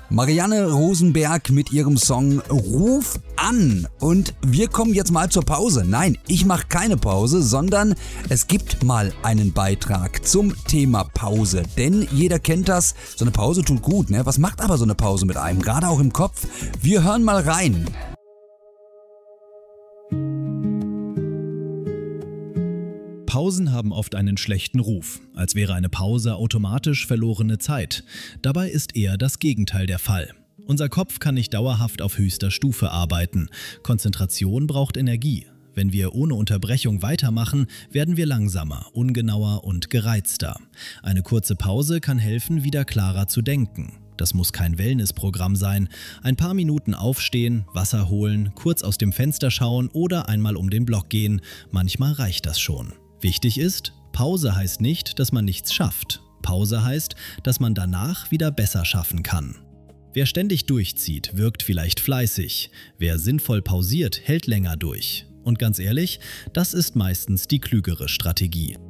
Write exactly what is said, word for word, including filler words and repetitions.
Marianne Rosenberg mit ihrem Song Ruf an. Und wir kommen jetzt mal zur Pause. Nein, ich mache keine Pause, sondern es gibt mal einen Beitrag zum Thema Pause. Denn jeder kennt das, so eine Pause tut gut, ne? Was macht aber so eine Pause mit einem, gerade auch im Kopf? Wir hören mal rein. Pausen haben oft einen schlechten Ruf, als wäre eine Pause automatisch verlorene Zeit. Dabei ist eher das Gegenteil der Fall. Unser Kopf kann nicht dauerhaft auf höchster Stufe arbeiten. Konzentration braucht Energie. Wenn wir ohne Unterbrechung weitermachen, werden wir langsamer, ungenauer und gereizter. Eine kurze Pause kann helfen, wieder klarer zu denken. Das muss kein Wellnessprogramm sein. Ein paar Minuten aufstehen, Wasser holen, kurz aus dem Fenster schauen oder einmal um den Block gehen. Manchmal reicht das schon. Wichtig ist, Pause heißt nicht, dass man nichts schafft. Pause heißt, dass man danach wieder besser schaffen kann. Wer ständig durchzieht, wirkt vielleicht fleißig. Wer sinnvoll pausiert, hält länger durch. Und ganz ehrlich, das ist meistens die klügere Strategie.